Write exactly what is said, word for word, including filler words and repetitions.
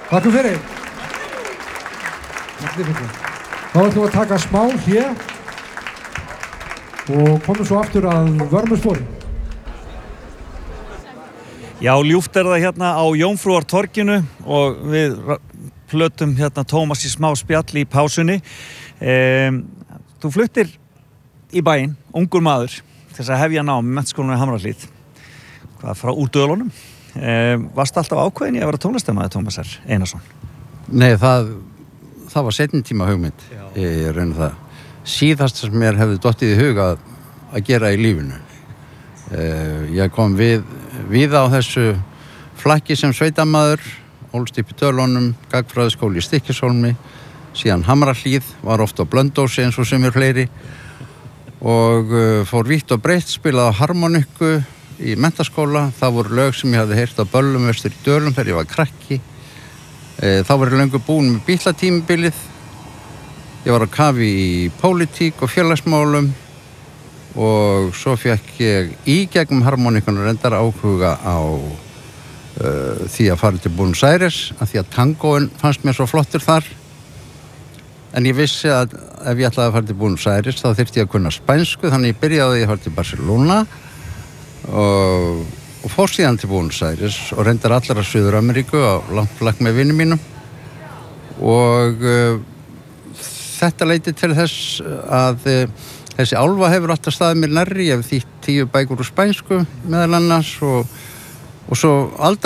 Takk fyrir. Þá ætlum við að taka smá hlé og komum svo aftur að vörmuspori. Já, ljúft er það hérna á Jómfrúartorginu og við plötum hérna Tómas í smá spjall í pásunni. Um, þú fluttir í bæinn, ungur maður, til þess að hefja nám í Menntaskólanum í Hamrahlíð. Hvað frá úr dölunum? Um, varstu alltaf ákveðin í að vera tónlistarmaður, Tómasar Einarsson? Nei, það, það var seinni tíma hugmynd. Ég raun það. Síðast sem mér hefði dottið í hug að, að gera í lífinu. Uh, ég kom við, við á þessu flakki sem sveitamaður, ólst upp í Dölunum, gagnfræðaskóli í Stykkishólmi, síðan Hamrahlíð, var oft á Blönduósi eins og sumir fleiri og uh, fór vítt og breytt, spilaði á harmonikku í menntaskóla. Það voru lög sem ég hafði heyrt á böllum vestur í Dölum þegar ég var krakki. Uh, þá var ég löngu búin með Bítlatímabilið. Ég var á kafi í pólitík og félagsmálum og svo fekk ég í gegnum harmonikkunum reyndar áhuga á uh, því að fara til Buenos Aires, að því að tangóin fannst mér svo flottur þar. En ég vissi að ef ég ætlaði að fara til Buenos Aires þá þyrfti ég að kunna spænsku, þannig ég byrjaði að fara til Barcelona og, og fór síðan til Buenos Aires og reyndar allar að Suður-Ameríku á langt flakk með vinum mínum og uh, þetta leiti til þess að uh, þessi álfa hefur alltaf staðið mér nærri. Ég hef þýtt tíu bækur úr spænsku meðal annars og, og svo alda